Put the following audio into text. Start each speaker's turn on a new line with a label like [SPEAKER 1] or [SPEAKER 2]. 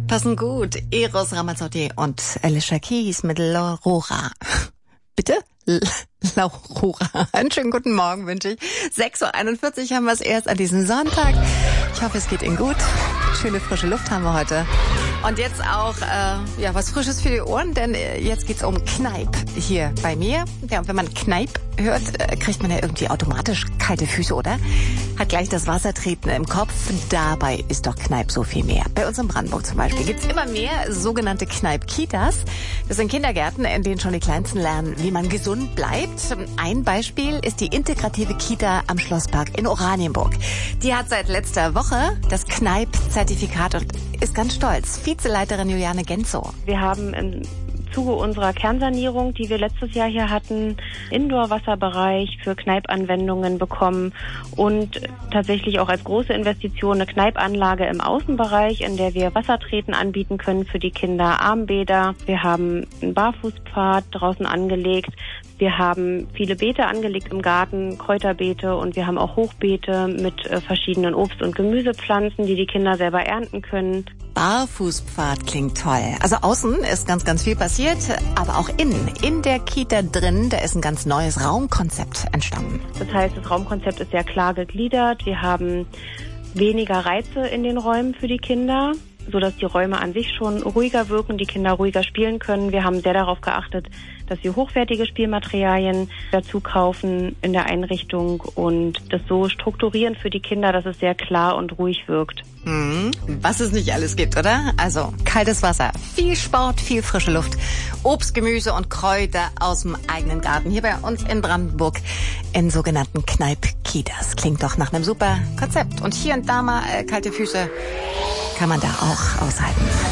[SPEAKER 1] passen gut. Eros Ramazzotti und Alicia Keys mit L'Aurora. Bitte? L'Aurora. Einen schönen guten Morgen wünsche ich. 6.41 Uhr haben wir es erst an diesem Sonntag. Ich hoffe, es geht Ihnen gut. Schöne frische Luft haben wir heute. Und jetzt auch was Frisches für die Ohren, denn jetzt geht's um Kneipp hier bei mir. Ja, und wenn man Kneipp hört, kriegt man ja irgendwie automatisch kalte Füße, oder? Hat gleich das Wassertreten im Kopf. Dabei ist doch Kneipp so viel mehr. Bei uns in Brandenburg zum Beispiel gibt's immer mehr sogenannte Kneipp-Kitas. Das sind Kindergärten, in denen schon die Kleinsten lernen, wie man gesund bleibt. Ein Beispiel ist die integrative Kita am Schlosspark in Oranienburg. Die hat seit letzter Woche das Kneipp-Zertifikat und ist ganz stolz. Vizeleiterin Juliane Genzow.
[SPEAKER 2] Wir haben im Zuge unserer Kernsanierung, die wir letztes Jahr hier hatten, Indoor-Wasserbereich für Kneipp-Anwendungen bekommen und tatsächlich auch als große Investition eine Kneipp-Anlage im Außenbereich, in der wir Wassertreten anbieten können für die Kinder, Armbäder. Wir haben einen Barfußpfad draußen angelegt. Wir haben viele Beete angelegt im Garten, Kräuterbeete, und wir haben auch Hochbeete mit verschiedenen Obst- und Gemüsepflanzen, die die Kinder selber ernten können.
[SPEAKER 1] Barfußpfad klingt toll. Also außen ist ganz, ganz viel passiert, aber auch innen, in der Kita drin, da ist ein ganz neues Raumkonzept entstanden.
[SPEAKER 2] Das heißt, das Raumkonzept ist sehr klar gegliedert. Wir haben weniger Reize in den Räumen für die Kinder, sodass die Räume an sich schon ruhiger wirken, die Kinder ruhiger spielen können. Wir haben sehr darauf geachtet, dass wir hochwertige Spielmaterialien dazu kaufen in der Einrichtung und das so strukturieren für die Kinder, dass es sehr klar und ruhig wirkt.
[SPEAKER 1] Was es nicht alles gibt, oder? Also kaltes Wasser, viel Sport, viel frische Luft, Obst, Gemüse und Kräuter aus dem eigenen Garten. Hier bei uns in Brandenburg in sogenannten Kneipp-Kitas. Klingt doch nach einem super Konzept. Und hier und da mal kalte Füße kann man da auch aushalten.